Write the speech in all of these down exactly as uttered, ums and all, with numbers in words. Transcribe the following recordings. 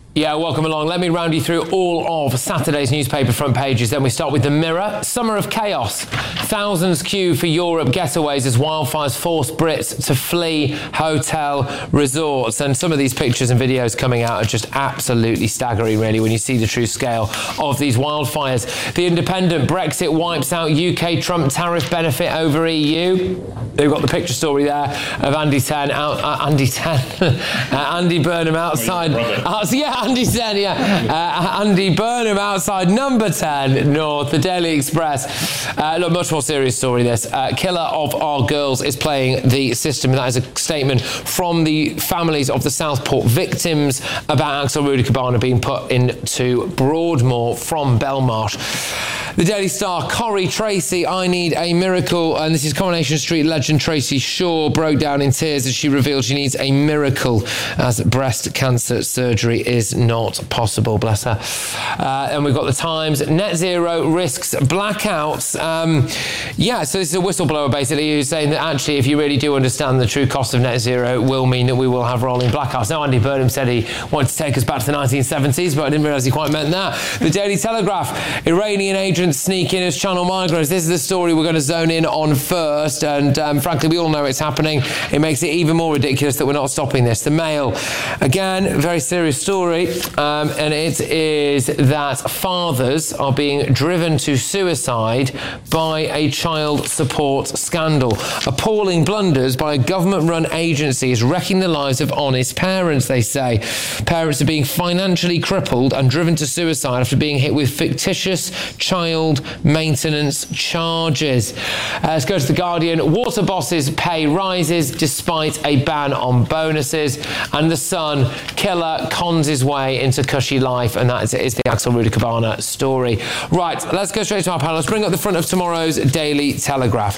Yeah, welcome along. Let me round you through all of Saturday's newspaper front pages. Then we start with the Mirror. Summer of chaos. Thousands queue for Europe getaways as wildfires force Brits to flee hotel resorts. And some of these pictures and videos coming out are just absolutely staggering, really, when you see the true scale of these wildfires. The Independent, Brexit wipes out U K Trump tariff benefit over E U. They've got the picture story there of Andy Ten, out, uh, Andy Ten, uh, Andy Burnham outside. Uh, yeah, Andy Ten, yeah. Uh, Andy Burnham outside number ten North, the Daily Express. Uh, look, much more serious story this. Uh, Killer of Our Girls is playing the system. That is a statement from the families of the Southport victims about Axel Rudy-Cabana being put into Broadmoor from Belmarsh. The Daily Star, Corrie Tracy, I need a miracle. And this is Coronation Street legend Tracy Shaw broke down in tears as she revealed she needs a miracle as breast cancer surgery is not possible, bless her. Uh, and we've got the Times, net zero risks blackouts. Um, yeah, so this is a whistleblower basically who's saying that actually if you really do understand the true cost of net zero, it will mean that we will have rolling blackouts. Now, Andy Burnham said he wanted to take us back to the nineteen seventies, but I didn't realise he quite meant that. The Daily Telegraph, Iranian agents sneak in as channel migrants. This is the story we're going to zone in on first, and um, frankly we all know it's happening. It makes it even more ridiculous that we're not stopping this. The Mail, again, very serious story, um, and it is that fathers are being driven to suicide by a child support scandal. Appalling blunders by a government-run agency is wrecking the lives of honest parents, they say. Parents are being financially crippled and driven to suicide after being hit with fictitious child maintenance charges. Uh, let's go to The Guardian. Water bosses' pay rises despite a ban on bonuses. And The Sun, killer cons his way into cushy life, and that is, is the Axel Rudy-Cabana story. Right, let's go straight to our panel. Let's bring up the front of tomorrow's Daily Telegraph.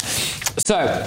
So,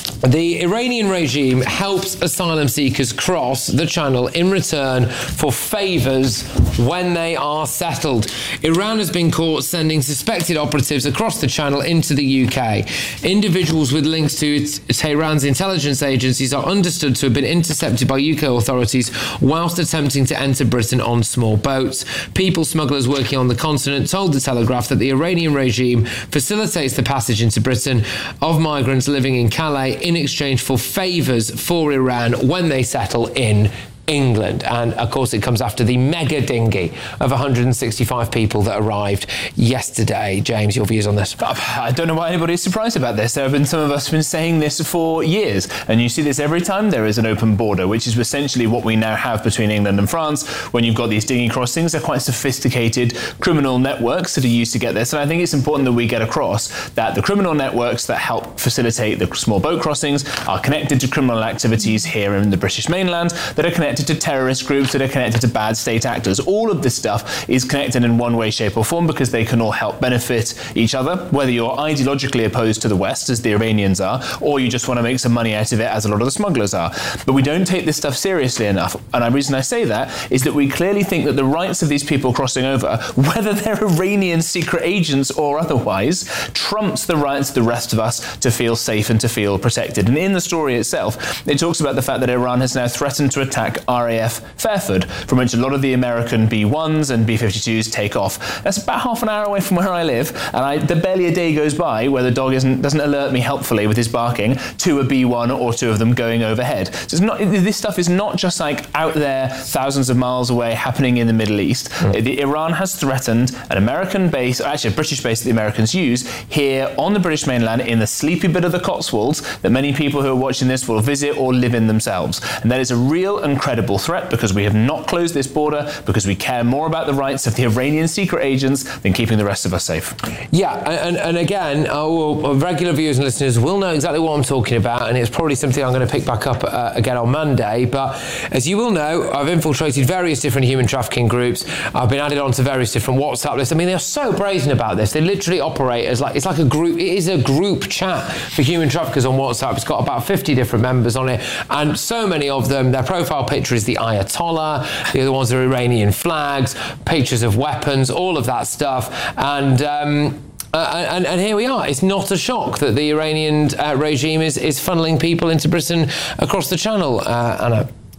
the Iranian regime helps asylum seekers cross the channel in return for favours when they are settled. Iran has been caught sending suspected operatives across the channel into the U K. Individuals with links to its, Tehran's intelligence agencies are understood to have been intercepted by U K authorities whilst attempting to enter Britain on small boats. People smugglers working on the continent told The Telegraph that the Iranian regime facilitates the passage into Britain of migrants living in Calais in exchange for favours for Iran when they settle in England. And of course it comes after the mega dinghy of one hundred sixty-five people that arrived yesterday. James, your views on this? I don't know why anybody's surprised about this. There have been some of us who've been saying this for years, and you see this every time there is an open border, which is essentially what we now have between England and France. When you've got these dinghy crossings, they're quite sophisticated criminal networks that are used to get this, and I think it's important that we get across that the criminal networks that help facilitate the small boat crossings are connected to criminal activities here in the British mainland that are connected to terrorist groups, that are connected to bad state actors. All of this stuff is connected in one way, shape or form because they can all help benefit each other, whether you're ideologically opposed to the West, as the Iranians are, or you just want to make some money out of it, as a lot of the smugglers are. But we don't take this stuff seriously enough. And the reason I say that is that we clearly think that the rights of these people crossing over, whether they're Iranian secret agents or otherwise, trumps the rights of the rest of us to feel safe and to feel protected. And in the story itself, it talks about the fact that Iran has now threatened to attack R A F Fairford, from which a lot of the American B ones and B fifty-twos take off. That's about half an hour away from where I live, and I, there barely a day goes by where the dog isn't, doesn't alert me helpfully with his barking to a B one or two of them going overhead. So it's not, this stuff is not just like out there thousands of miles away happening in the Middle East. Mm. The, Iran has threatened an American base, or actually a British base that the Americans use, here on the British mainland in the sleepy bit of the Cotswolds that many people who are watching this will visit or live in themselves. And that is a real and credible threat, because we have not closed this border, because we care more about the rights of the Iranian secret agents than keeping the rest of us safe. Yeah, and, and again, our regular viewers and listeners will know exactly what I'm talking about, and it's probably something I'm going to pick back up uh, again on Monday. But as you will know, I've infiltrated various different human trafficking groups. I've been added onto various different WhatsApp lists. I mean, they're so brazen about this. They literally operate as like, it's like a group, it is a group chat for human traffickers on WhatsApp. It's got about fifty different members on it, and so many of them, their profile picture is the Ayatollah, the other ones are Iranian flags, pictures of weapons, all of that stuff. And um, uh, and, and here we are. It's not a shock that the Iranian uh, regime is, is funneling people into Britain across the channel, uh, Anna.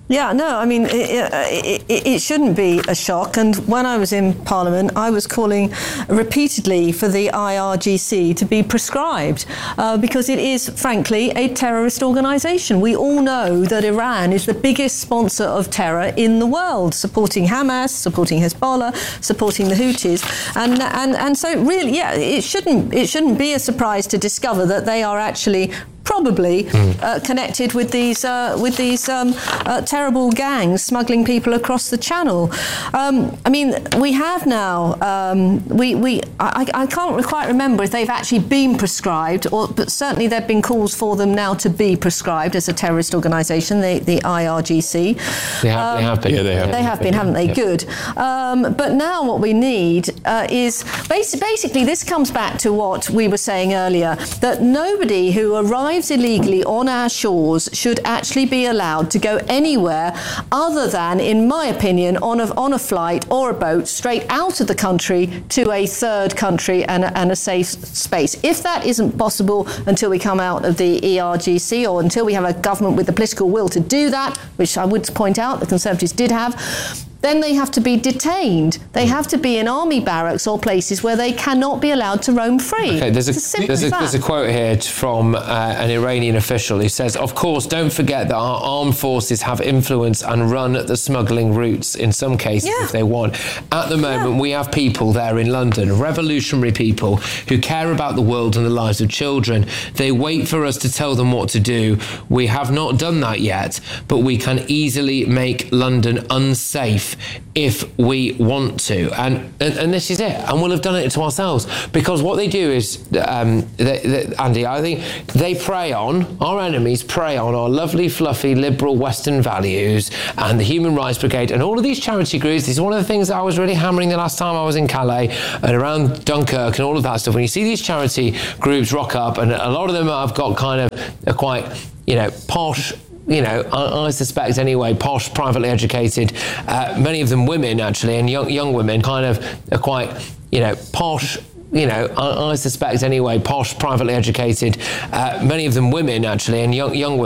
Yeah, no, I mean, it, it, it shouldn't be a shock. And when I was in Parliament, I was calling repeatedly for the I R G C to be proscribed uh, because it is, frankly, a terrorist organisation. We all know that Iran is the biggest sponsor of terror in the world, supporting Hamas, supporting Hezbollah, supporting the Houthis. And, and, and so, really, yeah, it shouldn't, it shouldn't be a surprise to discover that they are actually probably mm. uh, connected with these uh, with these um, uh, terrible gangs smuggling people across the channel. Um, I mean, we have now. Um, we we I, I can't quite remember if they've actually been proscribed, or but certainly there've been calls for them now to be proscribed as a terrorist organisation. The the I R G C. They have, um, they have been. Yeah, they have. They have been, haven't they? Yep. Good. Um, but now what we need uh, is basi- basically this comes back to what we were saying earlier, that nobody who arrives illegally on our shores should actually be allowed to go anywhere other than, in my opinion, on a, on a flight or a boat straight out of the country to a third country and a, and a safe space. If that isn't possible until we come out of the E R G C, or until we have a government with the political will to do that, which I would point out the Conservatives did have, then they have to be detained. They have to be in army barracks or places where they cannot be allowed to roam free. Okay, there's a, there's a, there's a quote here from uh, an Iranian official who says, "Of course, don't forget that our armed forces have influence and run the smuggling routes in some cases yeah. if they want. At the moment, yeah. we have people there in London, revolutionary people who care about the world and the lives of children. They wait for us to tell them what to do. We have not done that yet, but we can easily make London unsafe if we want to." And, and and this is it. And we'll have done it to ourselves, because what they do is, um, they, they, Andy, I think they prey on, our enemies prey on our lovely, fluffy, liberal Western values and the Human Rights Brigade and all of these charity groups. This is one of the things that I was really hammering the last time I was in Calais and around Dunkirk and all of that stuff. When you see these charity groups rock up, and a lot of them have got kind of a quite, you know, posh, you know, I, I suspect anyway, posh, privately educated, uh, many of them women actually, and young young women, kind of are quite, you know, posh, you know, I, I suspect anyway, posh, privately educated, uh, many of them women actually, and young young women.